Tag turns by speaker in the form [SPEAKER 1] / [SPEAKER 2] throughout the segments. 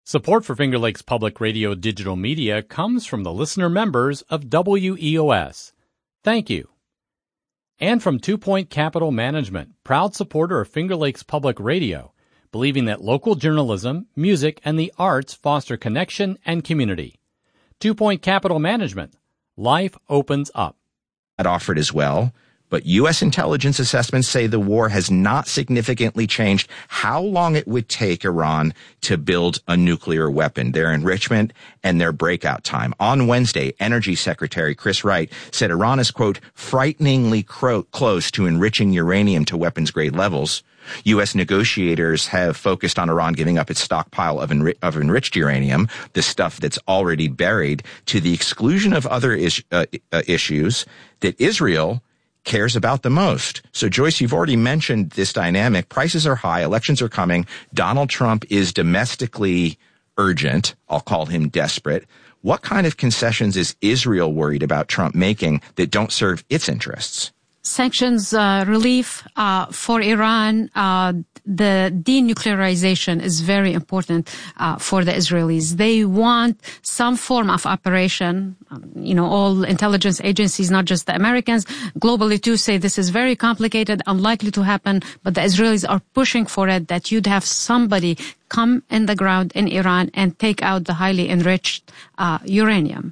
[SPEAKER 1] Support for Finger Lakes Public Radio digital media comes from the listener members of WEOS. Thank you. And from 2 Point Capital Management, proud supporter of Finger Lakes Public Radio, believing that local journalism, music, and the arts foster connection and community. 2 Point Capital Management. Life opens up.
[SPEAKER 2] Offered as well. But U.S. intelligence assessments say the war has not significantly changed how long it would take Iran to build a nuclear weapon, their enrichment and their breakout time. On Wednesday, Energy Secretary Chris Wright said Iran is, quote, frighteningly close to enriching uranium to weapons-grade levels. U.S. negotiators have focused on Iran giving up its stockpile of enriched uranium, the stuff that's already buried, to the exclusion of other issues that Israel cares about the most. So, Joyce, you've already mentioned this dynamic. Prices are high. Elections are coming. Donald Trump is domestically urgent. I'll call him desperate. What kind of concessions is Israel worried about Trump making that don't serve its interests?
[SPEAKER 3] Sanctions relief for Iran, the denuclearization is very important for the Israelis. They want some form of operation. All intelligence agencies, not just the Americans, globally too, say this is very complicated, unlikely to happen, but the Israelis are pushing for it, that you'd have somebody come in the ground in Iran and take out the highly enriched uranium.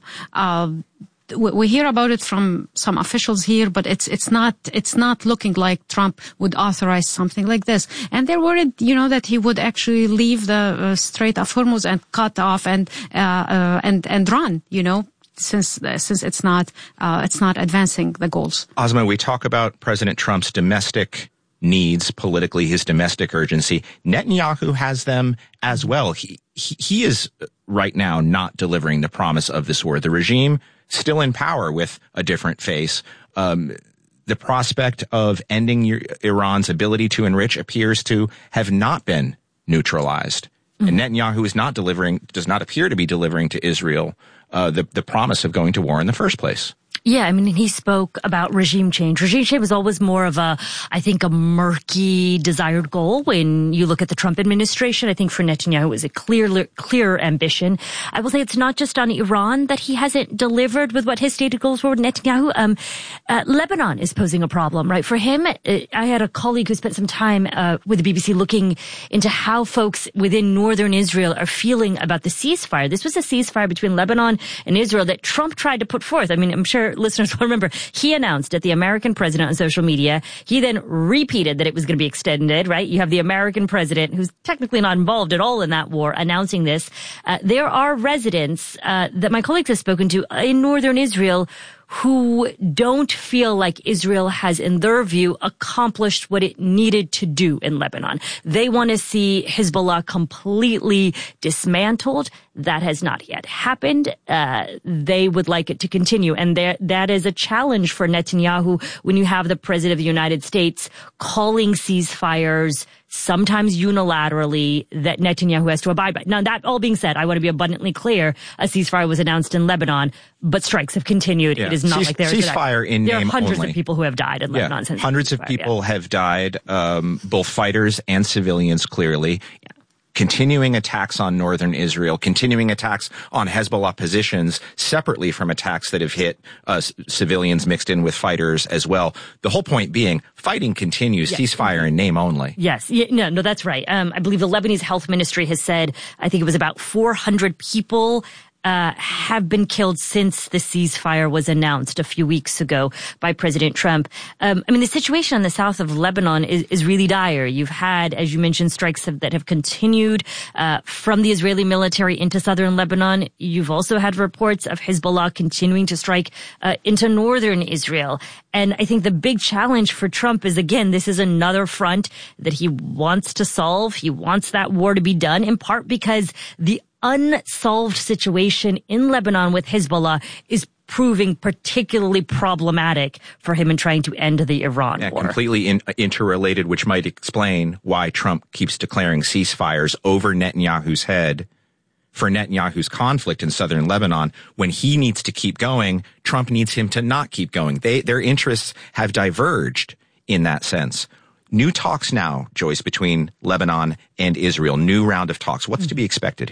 [SPEAKER 3] We hear about it from some officials here, but it's not looking like Trump would authorize something like this. And they're worried, that he would actually leave the Strait of Hormuz and cut off and run, since it's not advancing the goals.
[SPEAKER 2] Asma, we talk about President Trump's domestic needs politically, his domestic urgency. Netanyahu has them as well. He is right now not delivering the promise of this war. The regime still in power with a different face. The prospect of ending Iran's ability to enrich appears to have not been neutralized. Mm-hmm. And Netanyahu does not appear to be delivering to Israel the promise of going to war in the first place.
[SPEAKER 4] Yeah, he spoke about regime change. Regime change was always more of a murky desired goal. When you look at the Trump administration, I think for Netanyahu it was a clear ambition. I will say it's not just on Iran that he hasn't delivered with what his stated goals were with Netanyahu. Lebanon is posing a problem, right? For him, I had a colleague who spent some time with the BBC looking into how folks within northern Israel are feeling about the ceasefire. This was a ceasefire between Lebanon and Israel that Trump tried to put forth. I'm sure listeners will remember, he announced it, the American president, on social media. He then repeated that it was going to be extended, right? You have the American president, who's technically not involved at all in that war, announcing this. There are residents that my colleagues have spoken to in northern Israel who don't feel like Israel has, in their view, accomplished what it needed to do in Lebanon. They want to see Hezbollah completely dismantled. That has not yet happened. They would like it to continue. And that is a challenge for Netanyahu when you have the President of the United States calling ceasefires, sometimes unilaterally, that Netanyahu has to abide by. Now, that all being said, I want to be abundantly clear, a ceasefire was announced in Lebanon, but strikes have continued. Yeah. It is not like there is
[SPEAKER 2] ceasefire in name only.
[SPEAKER 4] There are hundreds of people who have died in Lebanon since
[SPEAKER 2] hundreds of people have died, both fighters and civilians, clearly. Yeah. Continuing attacks on northern Israel, continuing attacks on Hezbollah positions, separately from attacks that have hit civilians mixed in with fighters as well. The whole point being, fighting continues, yes. Ceasefire in name only.
[SPEAKER 4] Yes. No, that's right. I believe the Lebanese health ministry has said, I think it was about 400 people have been killed since the ceasefire was announced a few weeks ago by President Trump. The situation in the south of Lebanon is really dire. You've had, as you mentioned, strikes that have continued from the Israeli military into southern Lebanon. You've also had reports of Hezbollah continuing to strike into northern Israel. And I think the big challenge for Trump is, again, this is another front that he wants to solve. He wants that war to be done, in part because the unsolved situation in Lebanon with Hezbollah is proving particularly problematic for him in trying to end the Iran war.
[SPEAKER 2] Completely interrelated, which might explain why Trump keeps declaring ceasefires over Netanyahu's head for Netanyahu's conflict in southern Lebanon. When he needs to keep going, Trump needs him to not keep going. Their interests have diverged in that sense. New talks now, Joyce, between Lebanon and Israel. New round of talks. What's to be expected here?